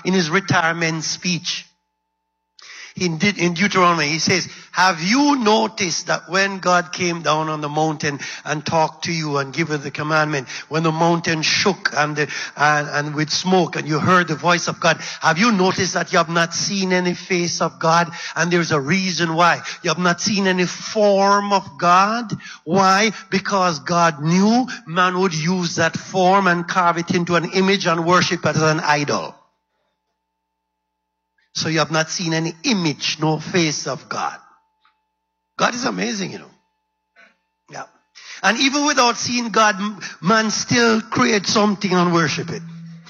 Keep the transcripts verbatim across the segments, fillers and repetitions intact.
in his retirement speech. In, De- in Deuteronomy, he says, have you noticed that when God came down on the mountain and talked to you and gave you the commandment, when the mountain shook and, the, and, and with smoke and you heard the voice of God, have you noticed that you have not seen any face of God? And there's a reason why. You have not seen any form of God. Why? Because God knew man would use that form and carve it into an image and worship it as an idol. So you have not seen any image, no face of God. God is amazing, you know. Yeah. And even without seeing God, man still creates something and worship it.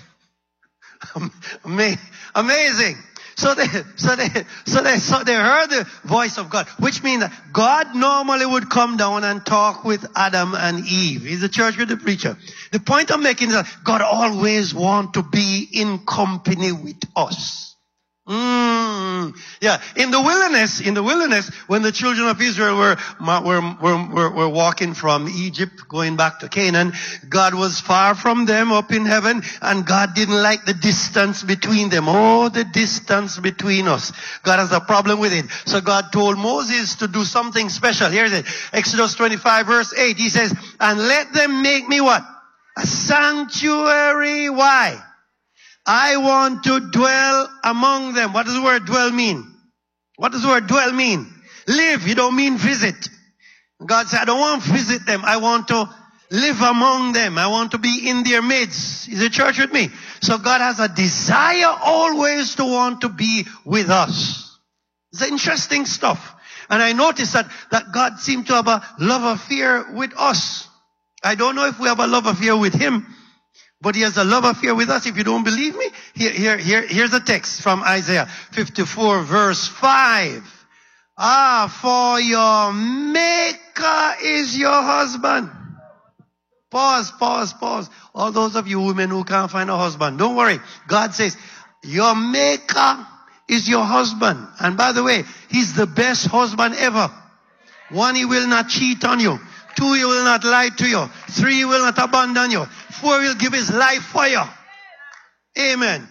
Amazing. So they, so they, so they, so they heard the voice of God, which means that God normally would come down and talk with Adam and Eve. He's the church with the preacher. The point I'm making is that God always wants to be in company with us. Mm, yeah, in the wilderness, in the wilderness, when the children of Israel were, were, were, were, were walking from Egypt, going back to Canaan, God was far from them up in heaven, and God didn't like the distance between them. Oh, the distance between us. God has a problem with it. So God told Moses to do something special. Here's it. Exodus twenty-five verse eight. He says, and let them make me what? A sanctuary. Why? I want to dwell among them. What does the word dwell mean? What does the word dwell mean? Live. You don't mean visit. God said, I don't want to visit them. I want to live among them. I want to be in their midst. Is the church with me? So God has a desire always to want to be with us. It's interesting stuff. And I noticed that, that God seemed to have a love affair with us. I don't know if we have a love affair with him, but he has a love affair with us. If you don't believe me, here, here, here, here's a text from Isaiah fifty-four verse five. Ah, for your maker is your husband. Pause, pause, pause. All those of you women who can't find a husband, don't worry. God says, your maker is your husband. And by the way, he's the best husband ever. One, he will not cheat on you. Two, he will not lie to you. Three, he will not abandon you. Four, he will give his life for you. Amen.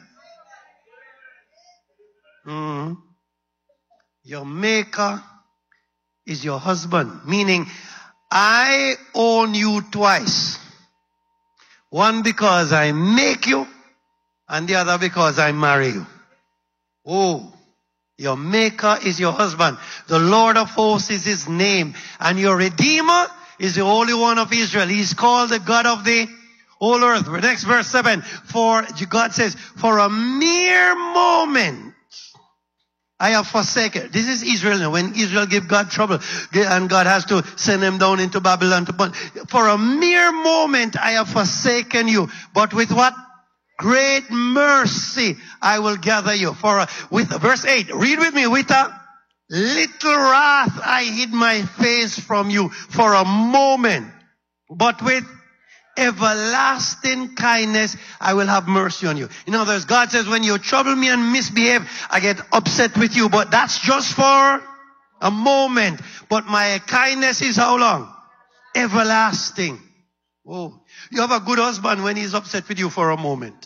Mm-hmm. Your maker is your husband. Meaning, I own you twice. One because I make you, and the other because I marry you. Oh, your maker is your husband. The Lord of hosts is his name. And your Redeemer is the Holy One of Israel. He's called the God of the whole earth. Next verse seven. For, God says, for a mere moment, I have forsaken. This is Israel now. When Israel gave God trouble, and God has to send them down into Babylon to burn. For a mere moment, I have forsaken you. But with what? Great mercy, I will gather you. For a, with verse eight, read with me. With a little wrath, I hid my face from you for a moment. But with everlasting kindness, I will have mercy on you. In other words, God says, when you trouble me and misbehave, I get upset with you. But that's just for a moment. But my kindness is how long? Everlasting. Oh, you have a good husband when he's upset with you for a moment.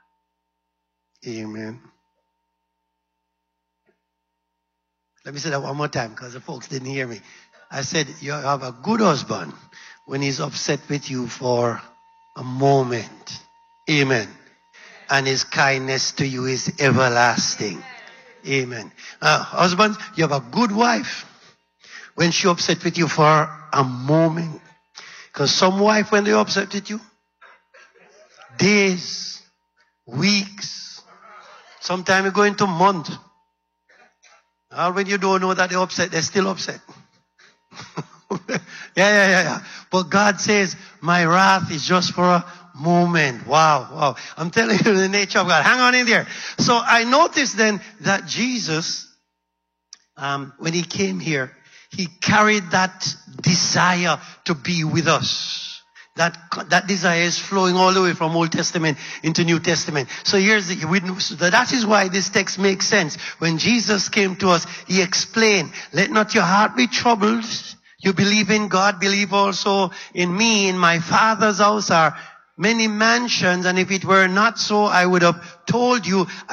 Amen. Let me say that one more time because the folks didn't hear me. I said, you have a good husband when he's upset with you for a moment. Amen. And his kindness to you is everlasting. Amen. Uh, husbands, you have a good wife when she upset with you for a moment. Because some wife, when they're upset with you, days, weeks, sometimes you go into months. Or when you don't know that they're upset, they're still upset. yeah, yeah, yeah, yeah. But God says, my wrath is just for a moment. Wow, wow. I'm telling you the nature of God. Hang on in there. So I noticed then that Jesus, um, when he came here, he carried that desire to be with us. That, that desire is flowing all the way from Old Testament into New Testament. So here's the, we, that is why this text makes sense. When Jesus came to us, he explained, let not your heart be troubled. You believe in God, believe also in me. In my Father's house are many mansions, and if it were not so, I would have told you.